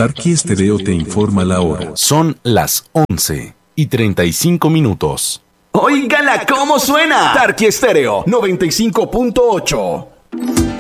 Tarqui Estéreo te informa la hora. Son las 11:35. ¡Óigala cómo suena! Tarqui Estéreo 95.8.